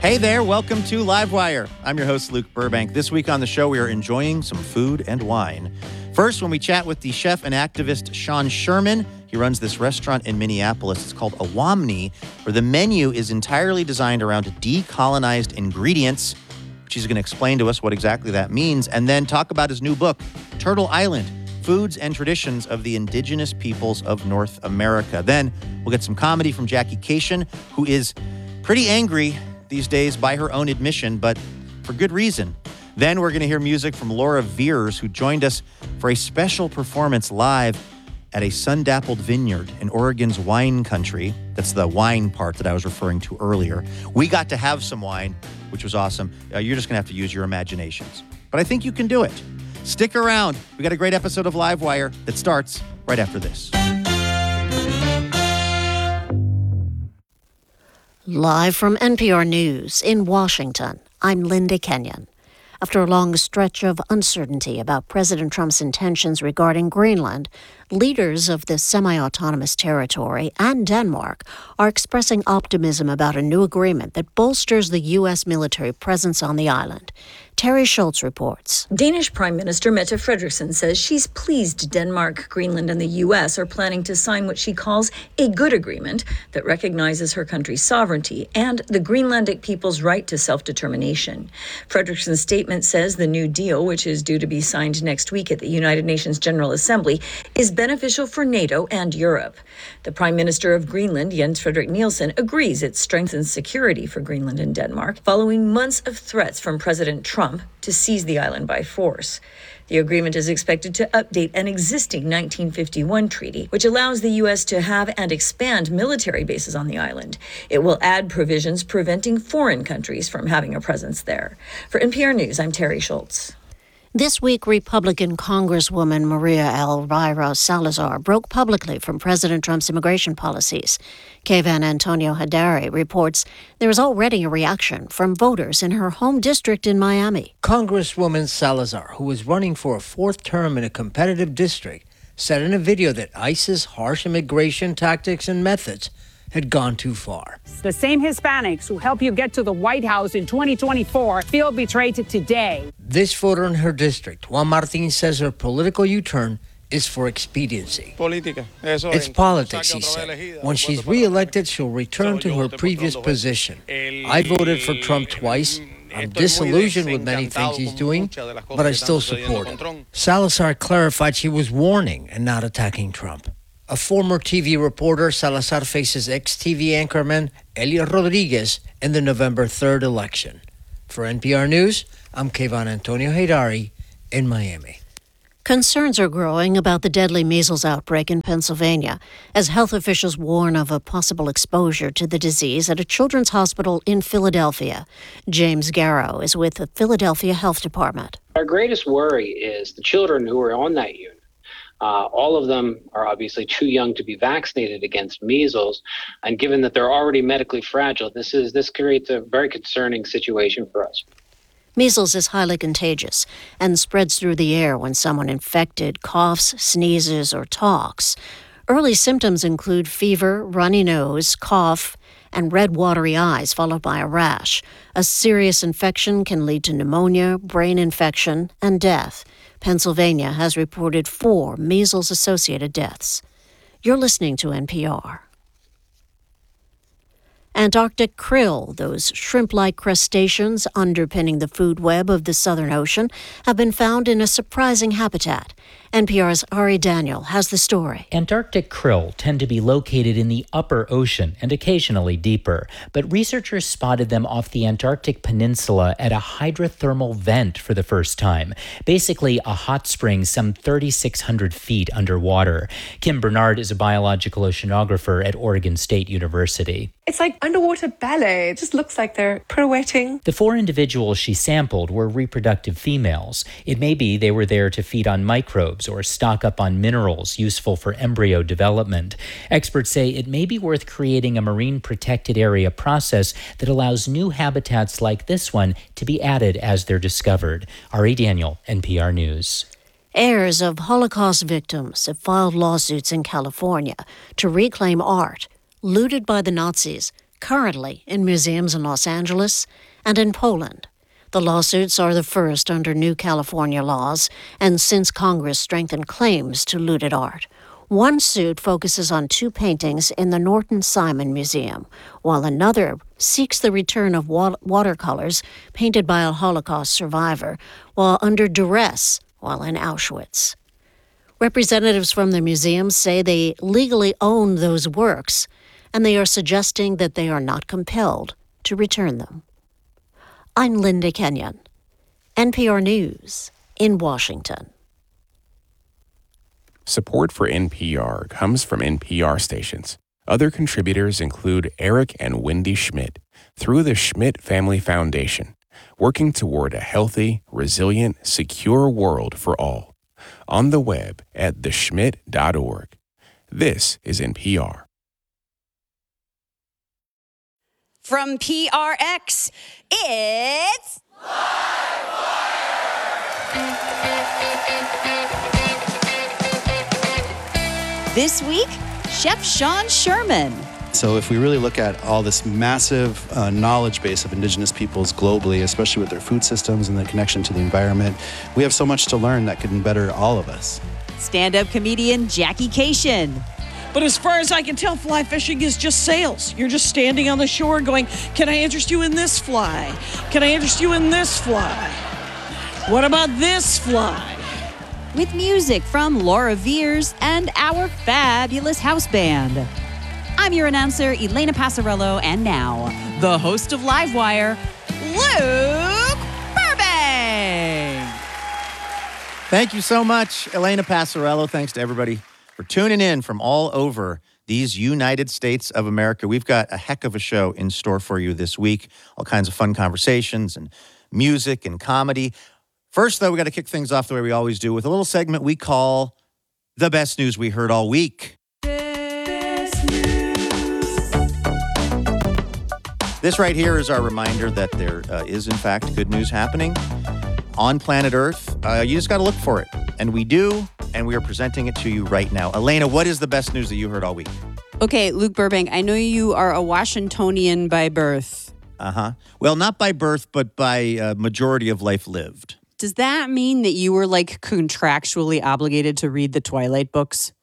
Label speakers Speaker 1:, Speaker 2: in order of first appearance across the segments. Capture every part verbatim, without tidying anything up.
Speaker 1: Hey there, welcome to Livewire. I'm your host, Luke Burbank. This week on the show, we are enjoying some food and wine. First, when we chat with the chef and activist Sean Sherman, he runs this restaurant in Minneapolis. It's called Awamni, where the menu is entirely designed around decolonized ingredients, which he's going to explain to us what exactly that means, and then talk about his new book, Turtle Island, Foods and Traditions of the Indigenous Peoples of North America. Then we'll get some comedy from Jackie Kashian, who is pretty angry these days by her own admission, but for good reason. Then we're going to hear music from Laura Veers, who joined us for a special performance live at a sun-dappled vineyard in Oregon's wine country. That's the wine part that I was referring to earlier. We got to have some wine, which was awesome. Uh, you're just going to have to use your imaginations. But I think you can do it. Stick around. We got a great episode of Livewire that starts right after this.
Speaker 2: Live from N P R News in Washington, I'm Linda Kenyon. After a long stretch of uncertainty about President Trump's intentions regarding Greenland, leaders of the semi-autonomous territory and Denmark are expressing optimism about a new agreement that bolsters the U S military presence on the island. Terry Schultz reports.
Speaker 3: Danish Prime Minister Mette Frederiksen says she's pleased Denmark, Greenland, and the U S are planning to sign what she calls a good agreement that recognizes her country's sovereignty and the Greenlandic people's right to self-determination. Frederiksen's statement says the new deal, which is due to be signed next week at the United Nations General Assembly, is beneficial for NATO and Europe. The Prime Minister of Greenland, Jens Frederik Nielsen, agrees it strengthens security for Greenland and Denmark following months of threats from President Trump to seize the island by force. The agreement is expected to update an existing nineteen fifty-one treaty, which allows the U S to have and expand military bases on the island. It will add provisions preventing foreign countries from having a presence there. For N P R News, I'm Terry Schultz.
Speaker 2: This week, Republican Congresswoman Maria Elvira Salazar broke publicly from President Trump's immigration policies. Kayvan Antonio Hadari reports there is already a reaction from voters in her home district in Miami.
Speaker 4: Congresswoman Salazar, who is running for a fourth term in a competitive district, said in a video that ICE's harsh immigration tactics and methods had gone too far.
Speaker 5: The same Hispanics who helped you get to the White House in twenty twenty-four feel betrayed today.
Speaker 4: This voter in her district, Juan Martin, says her political U-turn is for expediency. It's politics, he said. When she's re-elected, she'll return to her previous position. I voted for Trump twice. I'm disillusioned with many things he's doing, but I still support him. Salazar clarified she was warning and not attacking Trump. A former T V reporter, Salazar faces ex-T V anchorman Elio Rodriguez in the November third election. For N P R News, I'm Kayvan Antonio Hadari in Miami.
Speaker 2: Concerns are growing about the deadly measles outbreak in Pennsylvania as health officials warn of a possible exposure to the disease at a children's hospital in Philadelphia. James Garrow is with the Philadelphia Health Department.
Speaker 6: Our greatest worry is the children who are on that unit. Uh, all of them are obviously too young to be vaccinated against measles, and given that they're already medically fragile, this is this creates a very concerning situation for us.
Speaker 2: Measles is highly contagious and spreads through the air when someone infected coughs, sneezes, or talks. Early symptoms include fever, runny nose, cough, and red watery eyes followed by a rash. A serious infection can lead to pneumonia, brain infection, and death. Pennsylvania has reported four measles-associated deaths. You're listening to N P R. Antarctic krill, those shrimp-like crustaceans underpinning the food web of the Southern Ocean, have been found in a surprising habitat. N P R's Ari Daniel has the story.
Speaker 7: Antarctic krill tend to be located in the upper ocean and occasionally deeper, but researchers spotted them off the Antarctic Peninsula at a hydrothermal vent for the first time, basically a hot spring some thirty-six hundred feet underwater. Kim Bernard is a biological oceanographer at Oregon State University.
Speaker 8: It's like underwater ballet. It just looks like they're pirouetting.
Speaker 7: The four individuals she sampled were reproductive females. It may be they were there to feed on microbes or stock up on minerals useful for embryo development. Experts say it may be worth creating a marine protected area process that allows new habitats like this one to be added as they're discovered. Ari Daniel, N P R News.
Speaker 2: Heirs of Holocaust victims have filed lawsuits in California to reclaim art looted by the Nazis, currently in museums in Los Angeles and in Poland. The lawsuits are the first under new California laws, and since Congress strengthened claims to looted art. One suit focuses on two paintings in the Norton Simon Museum, while another seeks the return of wa- watercolors painted by a Holocaust survivor while under duress while in Auschwitz. Representatives from the museums say they legally own those works, and they are suggesting that they are not compelled to return them. I'm Linda Kenyon, N P R News in Washington.
Speaker 9: Support for N P R comes from N P R stations. Other contributors include Eric and Wendy Schmidt through the Schmidt Family Foundation, working toward a healthy, resilient, secure world for all. On the web at the schmidt dot org. This is N P R.
Speaker 10: From P R X, it's This week, Chef Sean Sherman.
Speaker 11: So if we really look at all this massive uh, knowledge base of indigenous peoples globally, especially with their food systems and the connection to the environment, we have so much to learn that could better all of us.
Speaker 10: Stand-up comedian Jackie Cation.
Speaker 12: But as far as I can tell, fly fishing is just sails. You're just standing on the shore going, can I interest you in this fly? Can I interest you in this fly? What about this fly?
Speaker 10: With music from Laura Veers and our fabulous house band. I'm your announcer, Elena Passarello, and now, the host of Livewire, Luke Burbank.
Speaker 1: Thank you so much, Elena Passarello. Thanks to everybody for tuning in from all over these United States of America. We've got a heck of a show in store for you this week. All kinds of fun conversations and music and comedy. First, though, we got to kick things off the way we always do with a little segment we call The Best News We Heard All Week. This right here is our reminder that there uh, is, in fact, good news happening on planet Earth. Uh, you just got to look for it. And we do, and we are presenting it to you right now. Elena, what is the best news that you heard all week?
Speaker 13: Okay, Luke Burbank, I know you are a Washingtonian by birth.
Speaker 1: Uh-huh. Well, not by birth, but by uh, majority of life lived.
Speaker 13: Does that mean that you were, like, contractually obligated to read the Twilight books?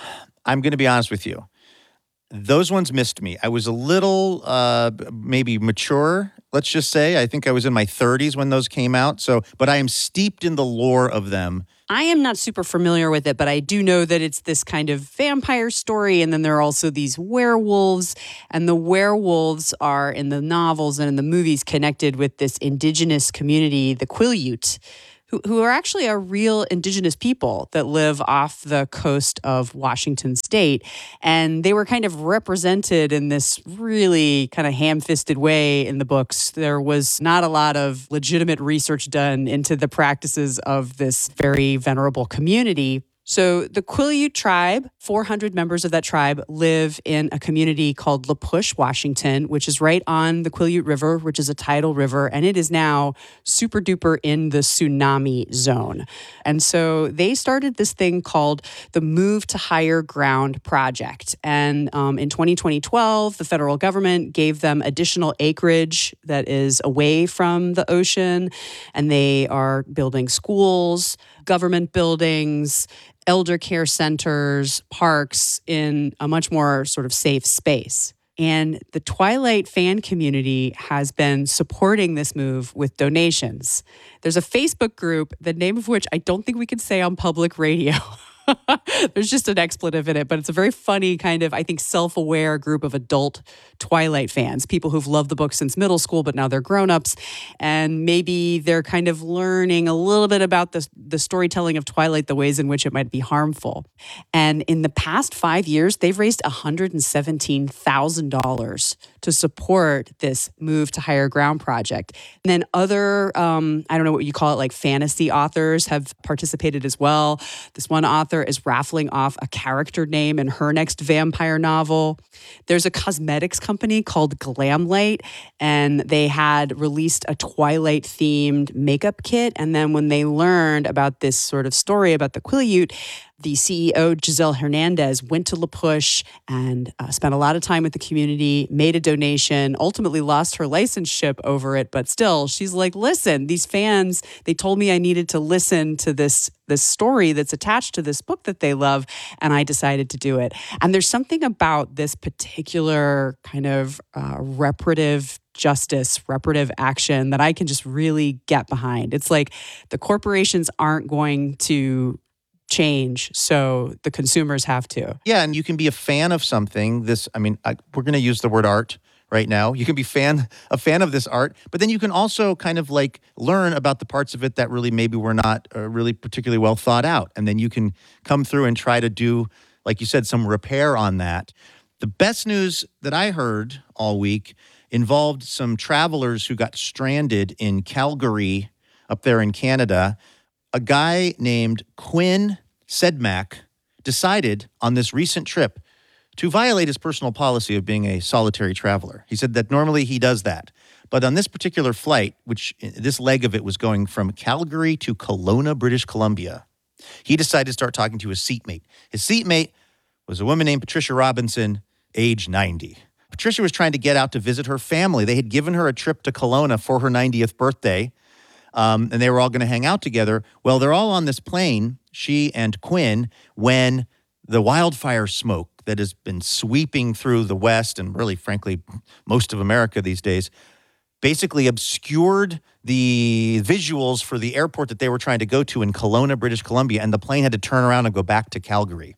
Speaker 1: I'm going to be honest with you. Those ones missed me. I was a little uh, maybe mature, let's just say. I think I was in my thirties when those came out. So, but I am steeped in the lore of them.
Speaker 13: I am not super familiar with it, but I do know that it's this kind of vampire story. And then there are also these werewolves. And the werewolves are, in the novels and in the movies, connected with this indigenous community, the Quileute, who, who are actually a real indigenous people that live off the coast of Washington state. And they were kind of represented in this really kind of ham-fisted way in the books. There was not a lot of legitimate research done into the practices of this very venerable community. So the Quileute tribe, four hundred members of that tribe live in a community called La Push, Washington, which is right on the Quileute River, which is a tidal river, and it is now super duper in the tsunami zone. And so they started this thing called the Move to Higher Ground Project. And um, in twenty twelve, the federal government gave them additional acreage that is away from the ocean, and they are building schools, government buildings, elder care centers, parks in a much more sort of safe space. And the Twilight fan community has been supporting this move with donations. There's a Facebook group, the name of which I don't think we can say on public radio. There's just an expletive in it, but it's a very funny kind of, I think, self-aware group of adult Twilight fans, people who've loved the book since middle school, but now they're grown-ups, and maybe they're kind of learning a little bit about the, the storytelling of Twilight, the ways in which it might be harmful. And in the past five years, they've raised one hundred seventeen thousand dollars to support this Move to Higher Ground project. And then other, um, I don't know what you call it, like fantasy authors have participated as well. This one author is raffling off a character name in her next vampire novel. There's a cosmetics company called Glamlight, and they had released a Twilight-themed makeup kit. And then when they learned about this sort of story about the Quileute, the C E O, Giselle Hernandez, went to La Push and uh, spent a lot of time with the community, made a donation, ultimately lost her licenseship over it. But still, she's like, listen, these fans, they told me I needed to listen to this, this story that's attached to this book that they love, and I decided to do it. And there's something about this particular kind of uh, reparative justice, reparative action that I can just really get behind. It's like the corporations aren't going to change, so the consumers have to.
Speaker 1: Yeah, and you can be a fan of something. This, I mean, I, we're going to use the word art right now. You can be fan a fan of this art, but then you can also kind of like learn about the parts of it that really maybe were not uh, really particularly well thought out, and then you can come through and try to do, like you said, some repair on that. The best news that I heard all week involved some travelers who got stranded in Calgary up there in Canada. A guy named Quinn Sedmak decided on this recent trip to violate his personal policy of being a solitary traveler. He said that normally he does that. But on this particular flight, which this leg of it was going from Calgary to Kelowna, British Columbia, he decided to start talking to his seatmate. His seatmate was a woman named Patricia Robinson, age ninety. Patricia was trying to get out to visit her family. They had given her a trip to Kelowna for her ninetieth birthday. Um, and they were all going to hang out together. Well, they're all on this plane, she and Quinn, when the wildfire smoke that has been sweeping through the West and really, frankly, most of America these days, basically obscured the visuals for the airport that they were trying to go to in Kelowna, British Columbia, and the plane had to turn around and go back to Calgary.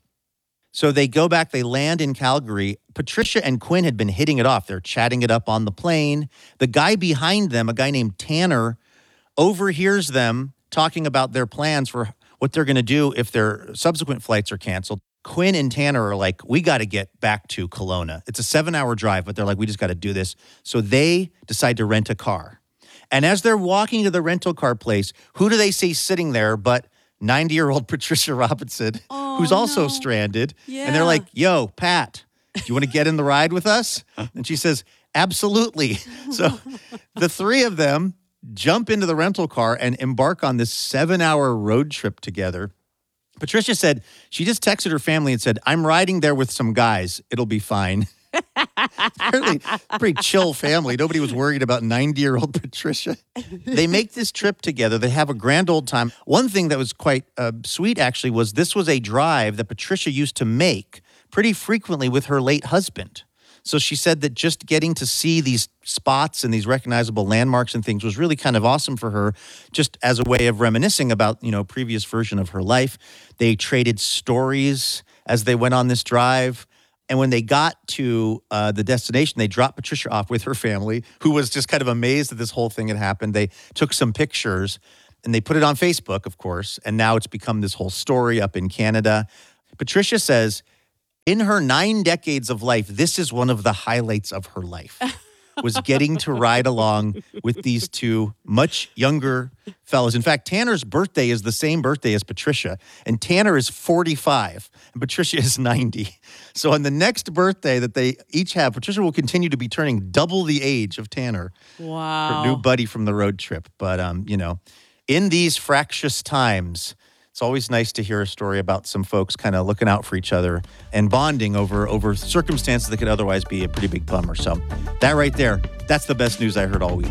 Speaker 1: So they go back, they land in Calgary. Patricia and Quinn had been hitting it off. They're chatting it up on the plane. The guy behind them, a guy named Tanner, overhears them talking about their plans for what they're going to do if their subsequent flights are canceled. Quinn and Tanner are like, we got to get back to Kelowna. It's a seven-hour drive, but they're like, we just got to do this. So they decide to rent a car. And as they're walking to the rental car place, who do they see sitting there but ninety-year-old Patricia Robinson, oh, who's also no. stranded? Yeah. And they're like, yo, Pat, do you want to get in the ride with us? And she says, absolutely. So the three of them jump into the rental car and embark on this seven-hour road trip together. Patricia said she just texted her family and said, I'm riding there with some guys. It'll be fine. Apparently, pretty chill family. Nobody was worried about ninety-year-old Patricia. They make this trip together. They have a grand old time. One thing that was quite uh, sweet, actually, was this was a drive that Patricia used to make pretty frequently with her late husband. So she said that just getting to see these spots and these recognizable landmarks and things was really kind of awesome for her, just as a way of reminiscing about, you know, previous version of her life. They traded stories as they went on this drive. And when they got to uh, the destination, they dropped Patricia off with her family, who was just kind of amazed that this whole thing had happened. They took some pictures and they put it on Facebook, of course. And now it's become this whole story up in Canada. Patricia says, in her nine decades of life, this is one of the highlights of her life, was getting to ride along with these two much younger fellows. In fact, Tanner's birthday is the same birthday as Patricia, and Tanner is forty-five, and Patricia is ninety. So on the next birthday that they each have, Patricia will continue to be turning double the age of Tanner,
Speaker 13: wow,
Speaker 1: her new buddy from the road trip. But, um, you know, in these fractious times, it's always nice to hear a story about some folks kind of looking out for each other and bonding over, over circumstances that could otherwise be a pretty big bummer. So that right there, that's the best news I heard all week.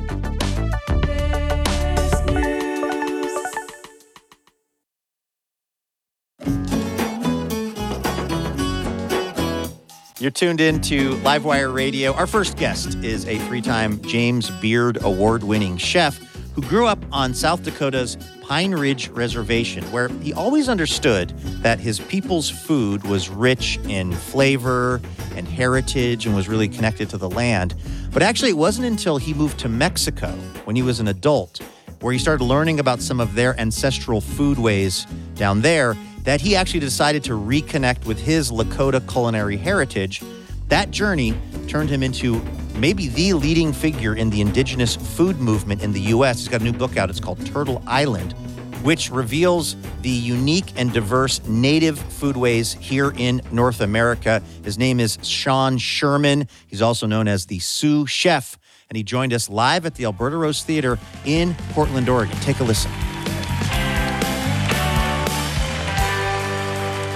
Speaker 1: You're tuned in to Livewire Radio. Our first guest is a three-time James Beard Award-winning chef who grew up on South Dakota's Pine Ridge Reservation, where he always understood that his people's food was rich in flavor and heritage and was really connected to the land. But actually, it wasn't until he moved to Mexico when he was an adult, where he started learning about some of their ancestral foodways down there, that he actually decided to reconnect with his Lakota culinary heritage. That journey turned him into maybe the leading figure in the indigenous food movement in the U S. He's got a new book out. It's called Turtle Island, which reveals the unique and diverse native foodways here in North America. His name is Sean Sherman. He's also known as the Sioux Chef, and he joined us live at the Alberta Rose Theater in Portland, Oregon. Take a listen.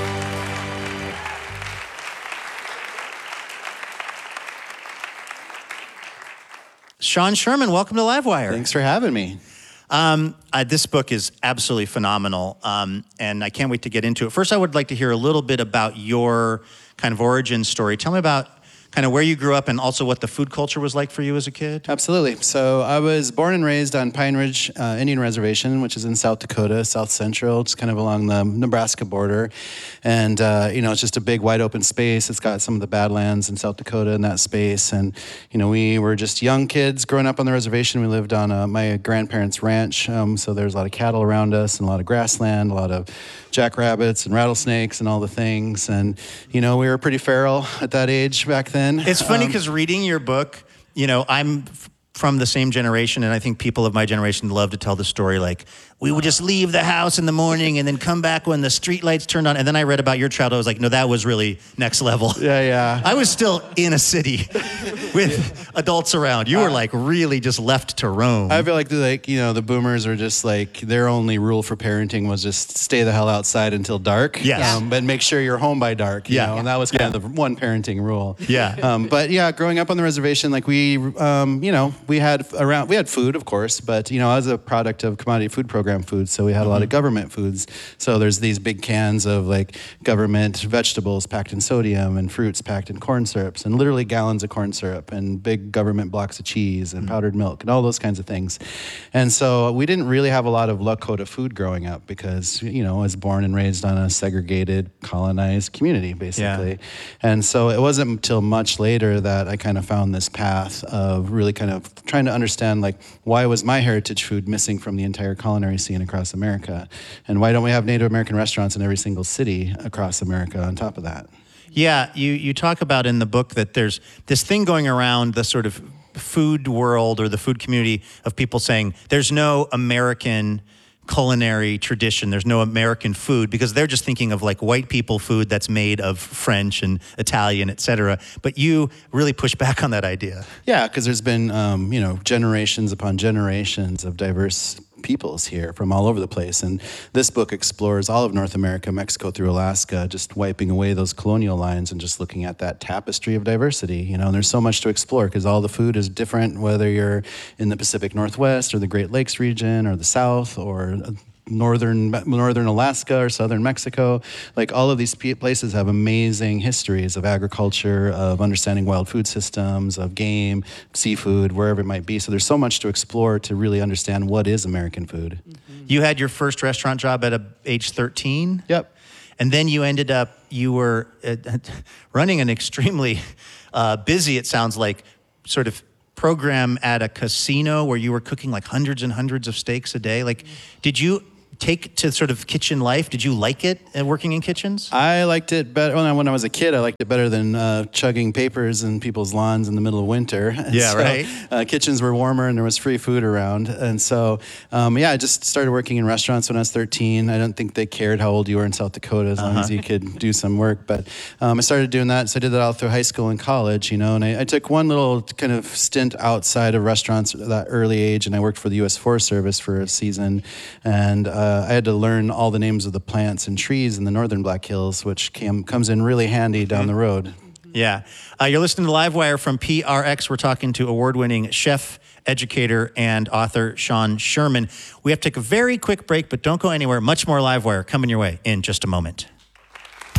Speaker 1: Sean Sherman, welcome to Livewire.
Speaker 11: Thanks for having me.
Speaker 1: Um, uh, this book is absolutely phenomenal, um, and I can't wait to get into it. First, I would like to hear a little bit about your kind of origin story. Tell me about kind of where you grew up and also what the food culture was like for you as a kid.
Speaker 11: Absolutely. So I was born and raised on Pine Ridge uh, Indian Reservation, which is in South Dakota, South Central, just kind of along the Nebraska border. And, uh, you know, it's just a big, wide open space. It's got some of the Badlands in South Dakota in that space. And, you know, we were just young kids growing up on the reservation. We lived on uh, my grandparents' ranch. Um, so there's a lot of cattle around us and a lot of grassland, a lot of jackrabbits and rattlesnakes and all the things. And, you know, we were pretty feral at that age back then.
Speaker 1: It's funny because
Speaker 11: um,
Speaker 1: reading your book, you know, I'm f- from the same generation, and I think people of my generation love to tell the story like, we would just leave the house in the morning and then come back when the street lights turned on. And then I read about your childhood. I was like, no, that was really next level.
Speaker 11: Yeah, yeah.
Speaker 1: I was still in a city with yeah. adults around. You were like really just left to roam.
Speaker 11: I feel like, the, like, you know, the boomers are just like, their only rule for parenting was just stay the hell outside until dark.
Speaker 1: Yes.
Speaker 11: Um, but make sure you're home by dark. You
Speaker 1: yeah.
Speaker 11: know? And that was kind
Speaker 1: yeah.
Speaker 11: of the one parenting rule.
Speaker 1: Yeah.
Speaker 11: Um, but yeah, growing up on the reservation, like we, um, you know, we had around, we had food, of course, but, you know, I was a product of Commodity Food Program food. So we had a lot of government foods. So there's these big cans of like government vegetables packed in sodium and fruits packed in corn syrups and literally gallons of corn syrup and big government blocks of cheese and mm-hmm. powdered milk and all those kinds of things. And so we didn't really have a lot of Lakota food growing up because, you know, I was born and raised on a segregated, colonized community, basically. Yeah. And so it wasn't until much later that I kind of found this path of really kind of trying to understand, like, why was my heritage food missing from the entire culinary scene across America? And why don't we have Native American restaurants in every single city across America on top of that?
Speaker 1: Yeah, you, you talk about in the book that there's this thing going around the sort of food world or the food community of people saying there's no American culinary tradition, there's no American food, because they're just thinking of like white people food that's made of French and Italian, et cetera. But you really push back on that idea.
Speaker 11: Yeah, because there's been, um, you know, generations upon generations of diverse peoples here from all over the place. And this book explores all of North America, Mexico through Alaska, just wiping away those colonial lines and just looking at that tapestry of diversity. You know, and there's so much to explore because all the food is different, whether you're in the Pacific Northwest or the Great Lakes region or the South or northern northern Alaska or southern Mexico. Like, all of these places have amazing histories of agriculture, of understanding wild food systems, of game, seafood, wherever it might be. So there's so much to explore to really understand what is American food.
Speaker 1: Mm-hmm. You had your first restaurant job at a, age thirteen?
Speaker 11: Yep.
Speaker 1: And then you ended up, you were uh, running an extremely uh, busy, it sounds like, sort of program at a casino where you were cooking like hundreds and hundreds of steaks a day. Like, did you take to sort of kitchen life? Did you like it, uh, working in kitchens?
Speaker 11: I liked it better. Well, when I was a kid, I liked it better than uh, chugging papers in people's lawns in the middle of winter. And
Speaker 1: yeah,
Speaker 11: so,
Speaker 1: right.
Speaker 11: Uh, kitchens were warmer and there was free food around. And so, um, yeah, I just started working in restaurants when I was thirteen. I don't think they cared how old you were in South Dakota as long uh-huh. as you could do some work. But um, I started doing that. So I did that all through high school and college, you know, and I, I took one little kind of stint outside of restaurants at that early age, and I worked for the U S Forest Service for a season. And uh, I had to learn all the names of the plants and trees in the northern Black Hills, which came, comes in really handy down the road.
Speaker 1: Yeah. Uh, you're listening to Livewire from P R X. We're talking to award-winning chef, educator, and author Sean Sherman. We have to take a very quick break, but don't go anywhere. Much more Livewire coming your way in just a moment.